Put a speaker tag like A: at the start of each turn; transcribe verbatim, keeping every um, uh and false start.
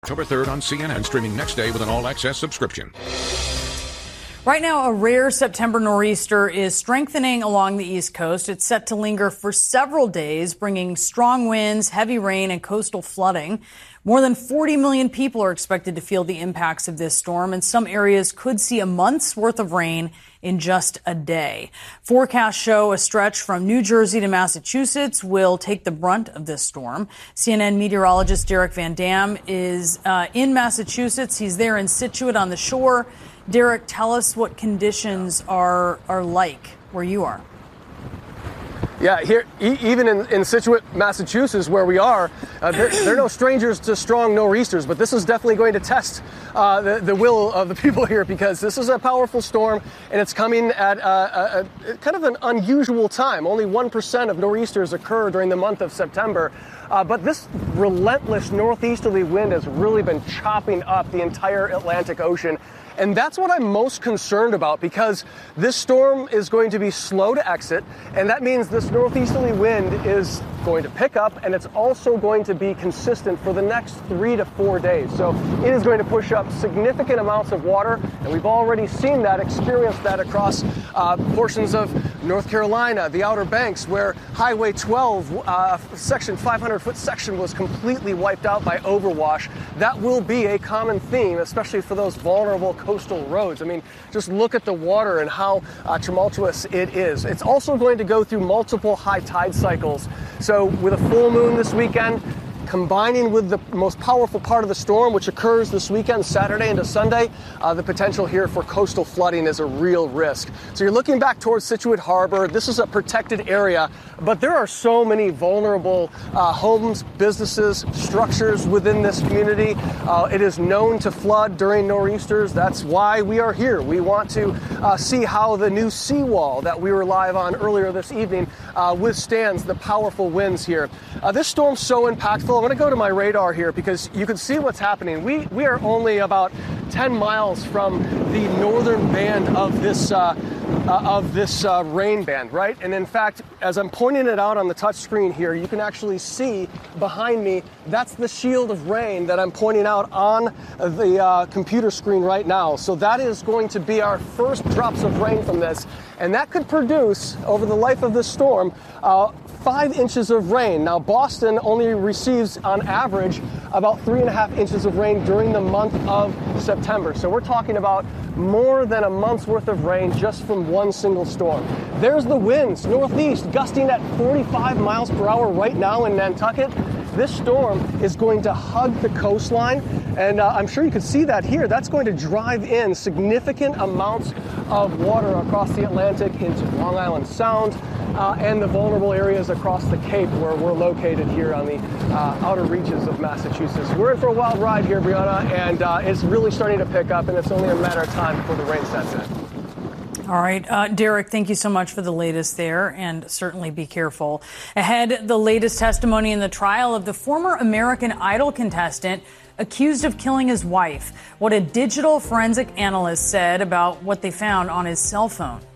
A: October third on C N N, streaming next day with an all-access subscription.
B: Right now, a rare September nor'easter is strengthening along the East Coast. It's set to linger for several days, bringing strong winds, heavy rain, and coastal flooding. More than forty million people are expected to feel the impacts of this storm, and some areas could see a month's worth of rain in just a day. Forecasts show a stretch from New Jersey to Massachusetts will take the brunt of this storm. C N N meteorologist Derek Van Dam is uh, in Massachusetts. He's there in Scituate on the shore. Derek, tell us what conditions are are like where you are.
C: Yeah, here, e- even in, in Scituate, Massachusetts, where we are, uh, they're, they're no strangers to strong nor'easters, but this is definitely going to test uh, the, the will of the people here, because this is a powerful storm, and it's coming at a, a, a kind of an unusual time. Only one percent of nor'easters occur during the month of September. Uh, but this relentless northeasterly wind has really been chopping up the entire Atlantic Ocean. And that's what I'm most concerned about, because this storm is going to be slow to exit, and that means this northeasterly wind is going to pick up, and it's also going to be consistent for the next three to four days. So it is going to push up significant amounts of water, and we've already seen that, experienced that across uh, portions of North Carolina, the Outer Banks, where Highway twelve, uh, section five hundred foot section was completely wiped out by overwash. That will be a common theme, especially for those vulnerable coastal roads. I mean, just look at the water and how uh, tumultuous it is. It's also going to go through multiple high tide cycles. So with a full moon this weekend, combining with the most powerful part of the storm, which occurs this weekend, Saturday into Sunday, uh, the potential here for coastal flooding is a real risk. So you're looking back towards Scituate Harbor. This is a protected area, but there are so many vulnerable uh, homes, businesses, structures within this community. Uh, it is known to flood during nor'easters. That's why we are here. We want to uh, see how the new seawall that we were live on earlier this evening uh, withstands the powerful winds here. Uh, this storm's so impactful. I'm going to go to my radar here because you can see what's happening. We we are only about ten miles from the northern band of this uh, uh, of this uh, rain band, right? And in fact, as I'm pointing it out on the touch screen here, you can actually see behind me, that's the shield of rain that I'm pointing out on the uh, computer screen right now. So that is going to be our first drops of rain from this, and that could produce, over the life of this storm, uh, five inches of rain. Now, Boston only receives, on average, about three and a half inches of rain during the month of September. So we're talking about more than a month's worth of rain just from one single storm. There's the winds, northeast, gusting at forty-five miles per hour right now in Nantucket. This storm is going to hug the coastline, and uh, I'm sure you can see that here. That's going to drive in significant amounts of water across the Atlantic into Long Island Sound uh, and the vulnerable areas across the Cape where we're located here on the uh, outer reaches of Massachusetts. We're in for a wild ride here, Brianna, and uh, it's really starting to pick up, and it's only a matter of time before the rain sets in.
B: All right. Uh, Derek, thank you so much for the latest there, and certainly be careful. Ahead, the latest testimony in the trial of the former American Idol contestant accused of killing his wife. What a digital forensic analyst said about what they found on his cell phone.